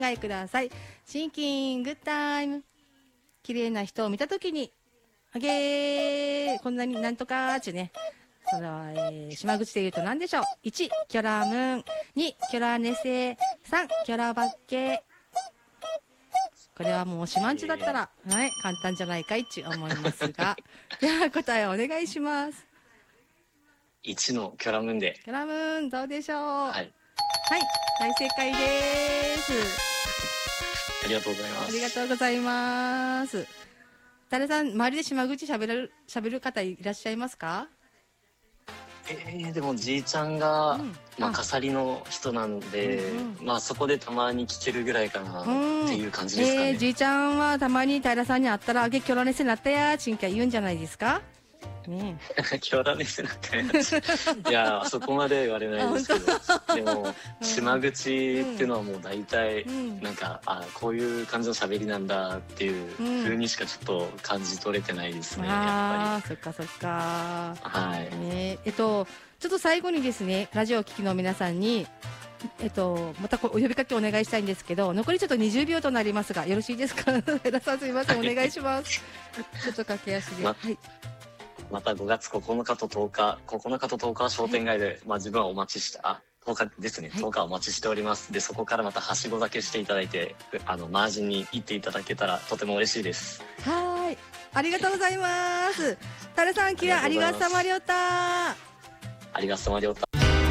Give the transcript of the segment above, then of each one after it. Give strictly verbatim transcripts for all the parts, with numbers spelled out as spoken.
お願いください。シンキングタイム。綺麗な人を見たときに、あげー、こんなになんとかーちゅね。それは、えー、島口で言うと何でしょう。いち、キョラムーン。に、キョラネセ。さん、キョラバッケ。これはもう島んちだったら、はい、簡単じゃないかいっち思いますが。では答えをお願いします。 いちのキョラムーンで。 キョラムーン、どうでしょう。はい。 はい。 はい、大正解です。 ありがとうございます。 ありがとうございます。タレさん、周りで島口喋る、喋る方いらっしゃいますか？ えー、でもじいちゃんが、 うん、 まあ、飾りの人なので、うんうん、まあそこでたまに聞けるぐらいかなっていう感じですかね。 うん、えー、じいちゃんはたまに平さんに会ったら、あげキョラネスになったやーちんきゃ言うんじゃないですか？ね、 キョラネスなんかいやあそこまで言われないですけどでも、うん、島口っていうのはもう大体、うん、なんかあこういう感じの喋りなんだっていう風にしかちょっと感じ取れてないですね、うん、やっぱり。 あそっかそっか、 はい、 ね、えっとちょっと最後にですねラジオを聴きの皆さんにえっと、またお呼びかけお願いしたいんですけど、残りちょっとにじゅうびょうとなりますがよろしいですか？江田さんすみません、お願いしますちょっと駆け足で、ま、はいまたごがつここのかととおか、ここのかととおかは商店街で、はい、まあ自分はお待ちして、あ、とおかですね、とおかお待ちしております。で、そこからまたはしご酒していただいて、あの、マージンに行っていただけたらとても嬉しいです。 はい。ありがとうございます。タレさん、キラ、ありがとうさまりょうた。 ありがとうさまりょうた。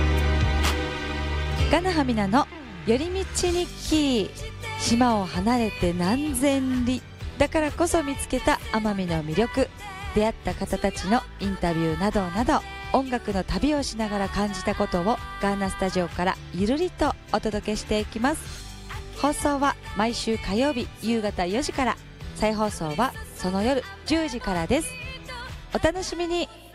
ガナハミナの寄り道日記。島を離れて何千里。だからこそ見つけた奄美の魅力。出会った方たちのインタビューなどなど音楽の旅をしながら感じたことをガーナスタジオからゆるりとお届けしていきます。放送は毎週火曜日夕方よじから、再放送はその夜じゅうじからです。お楽しみに。